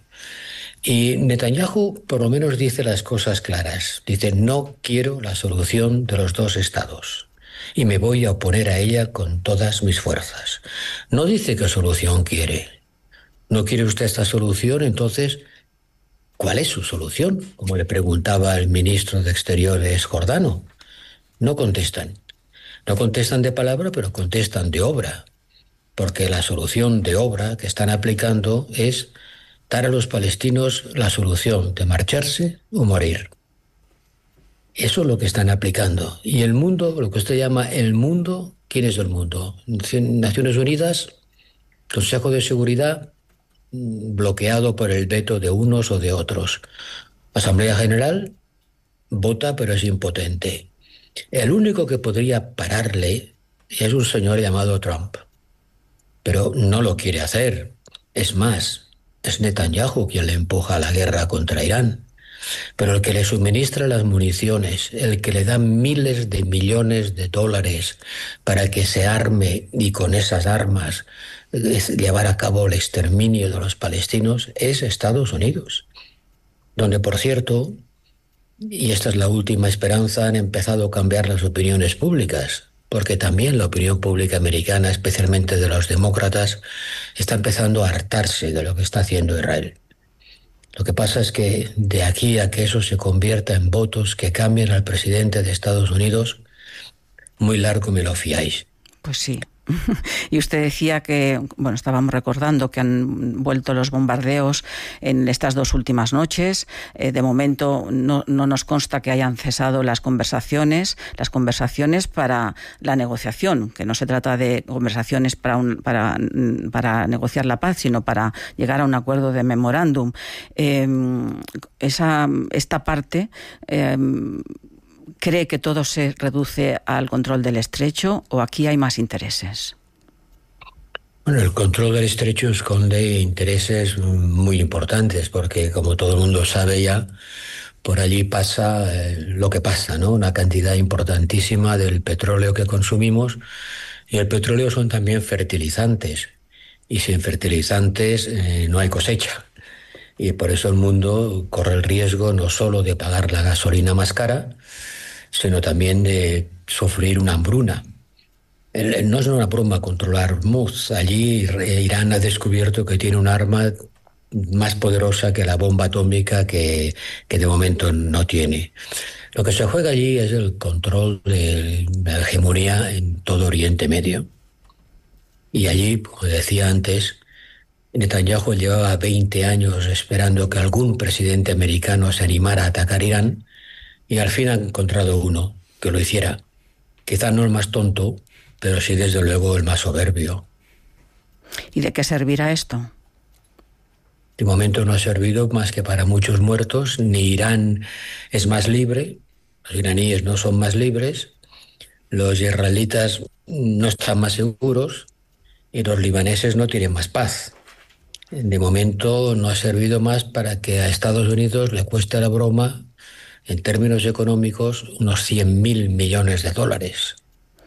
Y Netanyahu por lo menos dice las cosas claras. Dice, no quiero la solución de los dos estados y me voy a oponer a ella con todas mis fuerzas. No dice qué solución quiere. ¿No quiere usted esta solución? Entonces, ¿cuál es su solución? Como le preguntaba el ministro de Exteriores jordano. No contestan. No contestan de palabra, pero contestan de obra. Porque la solución de obra que están aplicando es dar a los palestinos la solución de marcharse o morir. Eso es lo que están aplicando. Y el mundo, lo que usted llama el mundo, ¿quién es el mundo? Naciones Unidas, Consejo de Seguridad, bloqueado por el veto de unos o de otros. Asamblea General vota pero es impotente. El único que podría pararle es un señor llamado Trump, pero no lo quiere hacer. Es más, es Netanyahu quien le empuja a la guerra contra Irán. Pero el que le suministra las municiones, el que le da miles de millones de dólares para que se arme y con esas armas llevar a cabo el exterminio de los palestinos, es Estados Unidos, donde, por cierto, y esta es la última esperanza, han empezado a cambiar las opiniones públicas, porque también la opinión pública americana, especialmente de los demócratas, está empezando a hartarse de lo que está haciendo Israel. Lo que pasa es que de aquí a que eso se convierta en votos que cambien al presidente de Estados Unidos, muy largo me lo fiáis. Pues sí. Y usted decía que, estábamos recordando que han vuelto los bombardeos en estas 2 últimas noches. De momento no nos consta que hayan cesado las conversaciones para la negociación, que no se trata de conversaciones para negociar la paz, sino para llegar a un acuerdo de memorándum. Esta parte... ¿Cree que todo se reduce al control del estrecho o aquí hay más intereses? Bueno, el control del estrecho esconde intereses muy importantes porque, como todo el mundo sabe ya, por allí pasa lo que pasa, ¿no? Una cantidad importantísima del petróleo que consumimos, y el petróleo son también fertilizantes, y sin fertilizantes no hay cosecha. Y por eso el mundo corre el riesgo no solo de pagar la gasolina más cara, sino también de sufrir una hambruna. No es una broma controlar Hormuz. Allí Irán ha descubierto que tiene un arma más poderosa que la bomba atómica que de momento no tiene. Lo que se juega allí es el control de la hegemonía en todo Oriente Medio. Y allí, como decía antes, Netanyahu llevaba 20 años esperando que algún presidente americano se animara a atacar Irán, y al fin ha encontrado uno que lo hiciera. Quizá no el más tonto, pero sí desde luego el más soberbio. ¿Y de qué servirá esto? De momento no ha servido más que para muchos muertos. Ni Irán es más libre, los iraníes no son más libres, los israelitas no están más seguros y los libaneses no tienen más paz. De momento no ha servido más para que a Estados Unidos le cueste la broma, en términos económicos, unos 100.000 millones de dólares.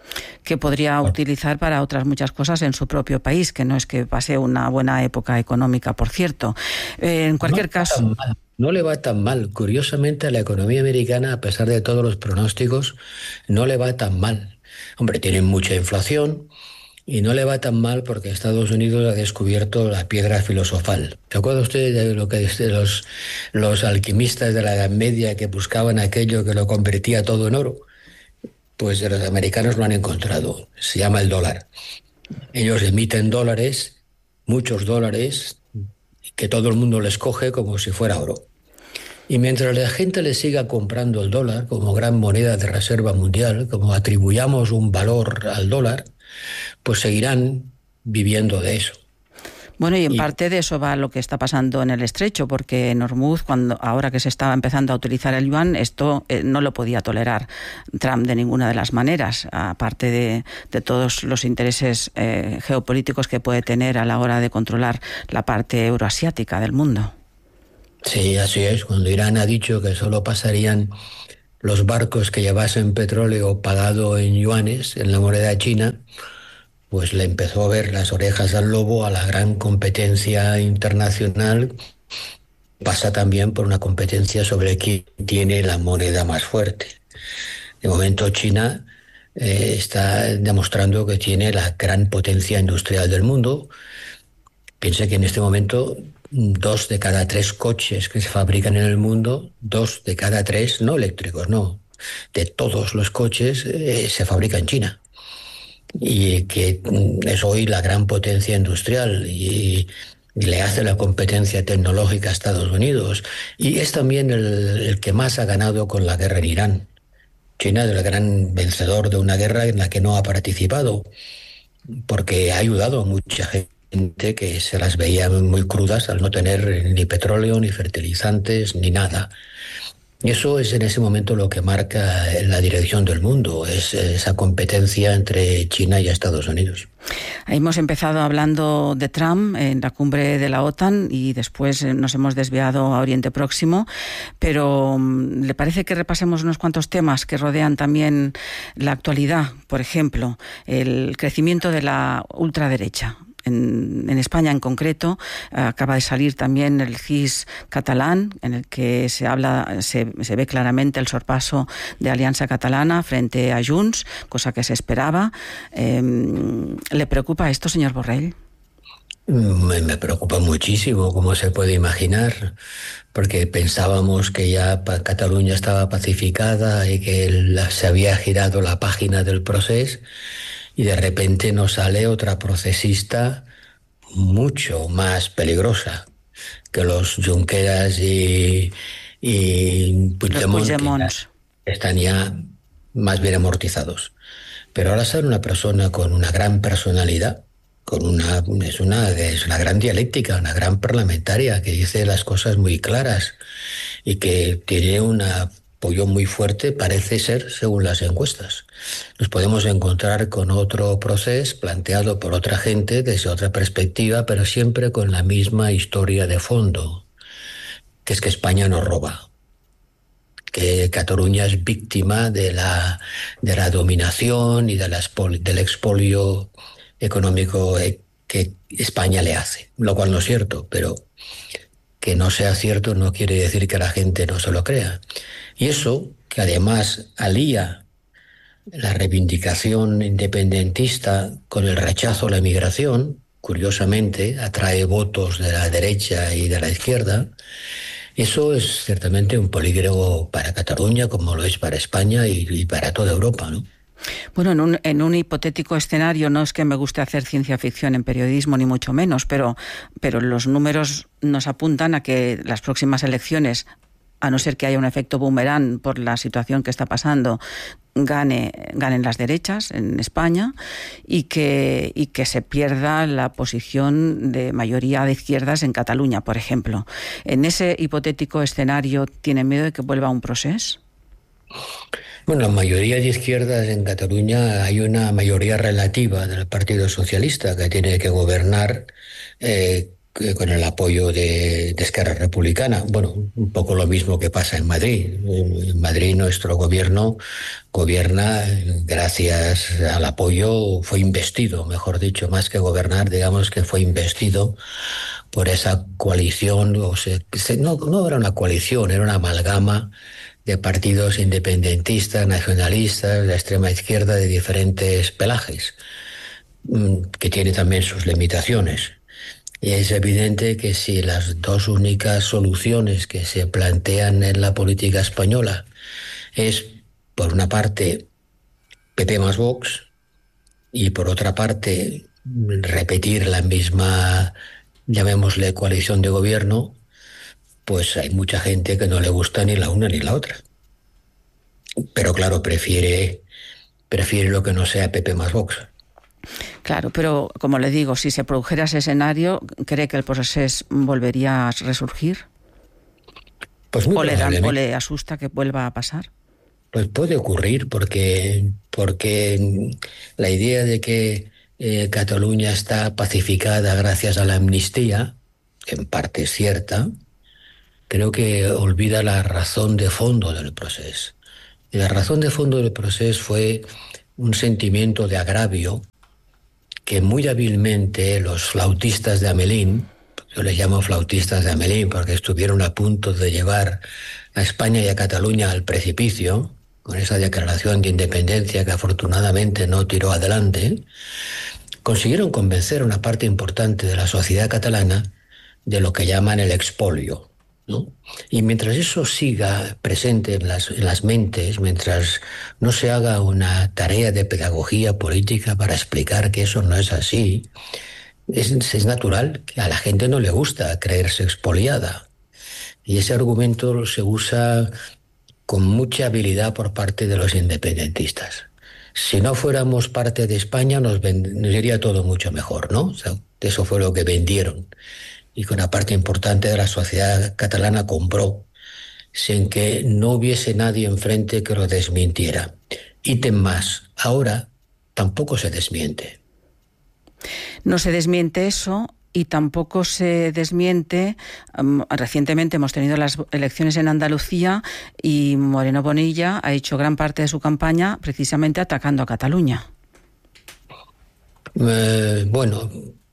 que podría utilizar para otras muchas cosas en su propio país, que no es que pase una buena época económica, por cierto. En cualquier caso... No le va tan mal. Curiosamente, a la economía americana, a pesar de todos los pronósticos, no le va tan mal. Hombre, tienen mucha inflación y no le va tan mal porque Estados Unidos ha descubierto la piedra filosofal. ¿Se acuerda usted de lo que los alquimistas de la Edad Media que buscaban aquello que lo convertía todo en oro? Pues los americanos lo han encontrado. Se llama el dólar. Ellos emiten dólares, muchos dólares, que todo el mundo les coge como si fuera oro. Y mientras la gente le siga comprando el dólar como gran moneda de reserva mundial, como atribuyamos un valor al dólar, pues seguirán viviendo de eso. Bueno, y en parte de eso va lo que está pasando en el Estrecho, porque en Hormuz, ahora que se estaba empezando a utilizar el yuan, esto no lo podía tolerar Trump de ninguna de las maneras, aparte de todos los intereses geopolíticos que puede tener a la hora de controlar la parte euroasiática del mundo. Sí, así es. Cuando Irán ha dicho que solo pasarían los barcos que llevasen petróleo pagado en yuanes, en la moneda china, pues le empezó a ver las orejas al lobo a la gran competencia internacional. Pasa también por una competencia sobre quién tiene la moneda más fuerte. De momento China está demostrando que tiene la gran potencia industrial del mundo. Piense que en este momento 2 de cada 3 coches que se fabrican en el mundo, 2 de cada 3, no eléctricos, no, de todos los coches se fabrican en China. Y que es hoy la gran potencia industrial y le hace la competencia tecnológica a Estados Unidos. Y es también el que más ha ganado con la guerra en Irán. China es el gran vencedor de una guerra en la que no ha participado, porque ha ayudado a mucha gente que se las veía muy crudas al no tener ni petróleo, ni fertilizantes, ni nada. Y eso es en ese momento lo que marca la dirección del mundo, es esa competencia entre China y Estados Unidos. Hemos empezado hablando de Trump en la cumbre de la OTAN y después nos hemos desviado a Oriente Próximo, pero ¿le parece que repasemos unos cuantos temas que rodean también la actualidad? Por ejemplo, el crecimiento de la ultraderecha. En España en concreto acaba de salir también el CIS catalán, en el que se ve claramente el sorpaso de Alianza Catalana frente a Junts, cosa que se esperaba. ¿Le preocupa esto, señor Borrell? Me preocupa muchísimo, como se puede imaginar, porque pensábamos que ya Cataluña estaba pacificada y que se había girado la página del proceso. Y de repente nos sale otra procesista mucho más peligrosa que los Junqueras y Puigdemont, que están ya más bien amortizados. Pero ahora sale una persona con una gran personalidad, es una gran dialéctica, una gran parlamentaria que dice las cosas muy claras y que tiene una apoyo muy fuerte, parece ser, según las encuestas. Nos podemos encontrar con otro proceso planteado por otra gente desde otra perspectiva, pero siempre con la misma historia de fondo, que es que España nos roba, que Cataluña es víctima de la dominación y del expolio económico que España le hace, lo cual no es cierto, pero que no sea cierto no quiere decir que la gente no se lo crea. Y eso, que además alía la reivindicación independentista con el rechazo a la inmigración, curiosamente atrae votos de la derecha y de la izquierda, eso es ciertamente un peligro para Cataluña, como lo es para España y para toda Europa, ¿no? Bueno, en un hipotético escenario, no es que me guste hacer ciencia ficción en periodismo, ni mucho menos, pero los números nos apuntan a que las próximas elecciones, a no ser que haya un efecto boomerang por la situación que está pasando, ganen las derechas en España y que se pierda la posición de mayoría de izquierdas en Cataluña, por ejemplo. ¿En ese hipotético escenario tiene miedo de que vuelva un proceso? Bueno, la mayoría de izquierdas en Cataluña hay una mayoría relativa del Partido Socialista que tiene que gobernar con el apoyo de Esquerra Republicana. Bueno, un poco lo mismo que pasa en Madrid. En Madrid nuestro gobierno gobierna gracias al apoyo, fue investido, mejor dicho, más que gobernar, digamos que fue investido por esa coalición. O sea, no era una coalición, era una amalgama de partidos independentistas, nacionalistas, de extrema izquierda, de diferentes pelajes, que tiene también sus limitaciones. Y es evidente que si las dos únicas soluciones que se plantean en la política española es, por una parte, PP más Vox, y por otra parte, repetir la misma, llamémosle, coalición de gobierno, pues hay mucha gente que no le gusta ni la una ni la otra. Pero claro, prefiere lo que no sea PP más Vox. Claro, pero como le digo, si se produjera ese escenario, ¿cree que el proceso volvería a resurgir? Pues muy probablemente. ¿O le asusta que vuelva a pasar? Pues puede ocurrir, porque la idea de que Cataluña está pacificada gracias a la amnistía, que en parte es cierta, creo que olvida la razón de fondo del proceso. Y la razón de fondo del proceso fue un sentimiento de agravio que muy hábilmente los flautistas de Amelín, yo les llamo flautistas de Amelín porque estuvieron a punto de llevar a España y a Cataluña al precipicio, con esa declaración de independencia que afortunadamente no tiró adelante, consiguieron convencer a una parte importante de la sociedad catalana de lo que llaman el expolio, ¿no? Y mientras eso siga presente en las mentes, mientras no se haga una tarea de pedagogía política para explicar que eso no es así, es natural que a la gente no le gusta creerse expoliada. Y ese argumento se usa con mucha habilidad por parte de los independentistas. Si no fuéramos parte de España nos iría todo mucho mejor, ¿no? O sea, eso fue lo que vendieron. Y que una parte importante de la sociedad catalana compró, sin que no hubiese nadie enfrente que lo desmintiera. Ítem más, ahora tampoco se desmiente. No se desmiente eso y tampoco se desmiente. Recientemente hemos tenido las elecciones en Andalucía y Moreno Bonilla ha hecho gran parte de su campaña precisamente atacando a Cataluña. Bueno,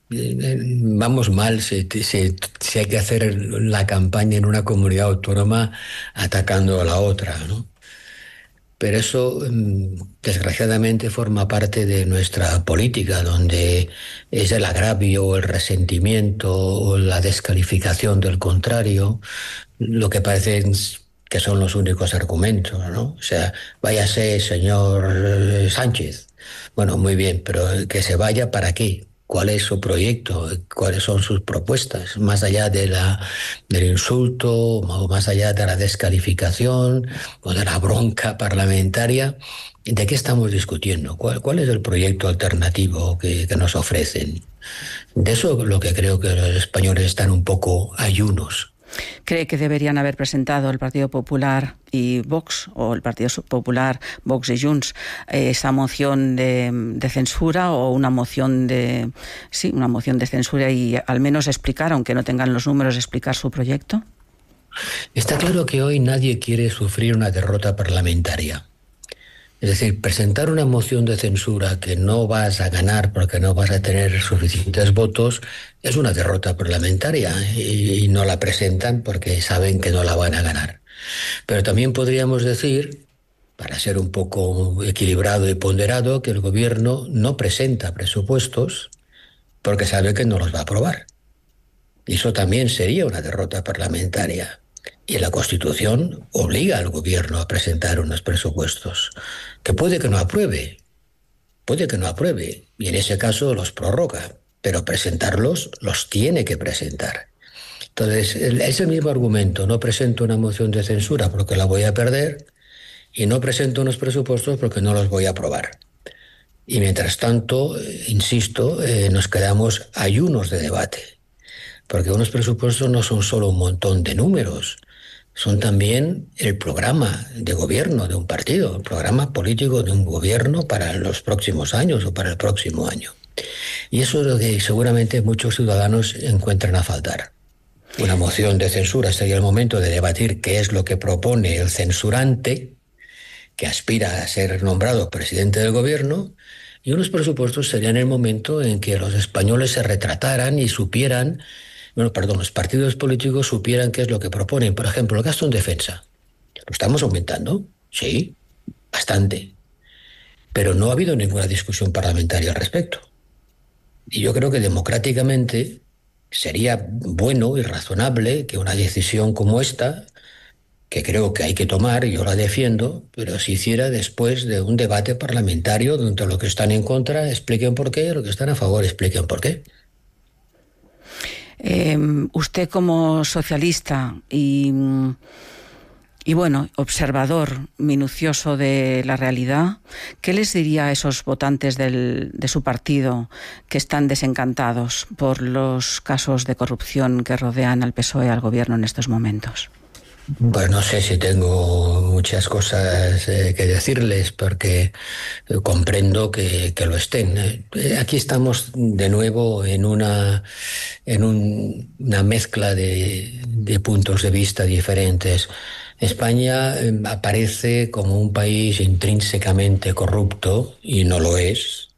vamos mal si hay que hacer la campaña en una comunidad autónoma atacando a la otra, ¿no? Pero eso, desgraciadamente, forma parte de nuestra política, donde es el agravio, el resentimiento o la descalificación del contrario lo que parecen que son los únicos argumentos, ¿no? O sea, váyase, señor Sánchez. Bueno, muy bien, pero que se vaya, ¿para qué? ¿Cuál es su proyecto? ¿Cuáles son sus propuestas? Más allá del insulto, o más allá de la descalificación o de la bronca parlamentaria, ¿de qué estamos discutiendo? ¿Cuál es el proyecto alternativo que nos ofrecen? De eso lo que creo que los españoles están un poco ayunos. ¿Cree que deberían haber presentado el Partido Popular y Vox, o el Partido Popular, Vox y Junts, esa moción de censura o una moción de censura y al menos explicar, aunque no tengan los números, explicar su proyecto? Está claro que hoy nadie quiere sufrir una derrota parlamentaria. Es decir, presentar una moción de censura que no vas a ganar porque no vas a tener suficientes votos es una derrota parlamentaria y no la presentan porque saben que no la van a ganar. Pero también podríamos decir, para ser un poco equilibrado y ponderado, que el gobierno no presenta presupuestos porque sabe que no los va a aprobar. Y eso también sería una derrota parlamentaria. Y la Constitución obliga al gobierno a presentar unos presupuestos, que puede que no apruebe, y en ese caso los prorroga, pero presentarlos los tiene que presentar. Entonces, es el mismo argumento: no presento una moción de censura porque la voy a perder, y no presento unos presupuestos porque no los voy a aprobar. Y mientras tanto, insisto, nos quedamos ayunos de debate, porque unos presupuestos no son solo un montón de números, son también el programa de gobierno de un partido, el programa político de un gobierno para los próximos años o para el próximo año. Y eso es lo que seguramente muchos ciudadanos encuentran a faltar. Una moción de censura sería el momento de debatir qué es lo que propone el censurante, que aspira a ser nombrado presidente del gobierno, y unos presupuestos serían el momento en que los españoles se retrataran y supieran, los partidos políticos supieran qué es lo que proponen. Por ejemplo, el gasto en defensa. ¿Lo estamos aumentando? Sí, bastante. Pero no ha habido ninguna discusión parlamentaria al respecto. Y yo creo que democráticamente sería bueno y razonable que una decisión como esta, que creo que hay que tomar, yo la defiendo, pero se hiciera después de un debate parlamentario donde los que están en contra expliquen por qué, los que están a favor expliquen por qué. Usted como socialista y bueno, observador minucioso de la realidad, ¿qué les diría a esos votantes de su partido que están desencantados por los casos de corrupción que rodean al PSOE, al gobierno en estos momentos? Pues no sé si tengo muchas cosas que decirles, porque comprendo que lo estén. Aquí estamos de nuevo en una mezcla de puntos de vista diferentes. España aparece como un país intrínsecamente corrupto, y no lo es.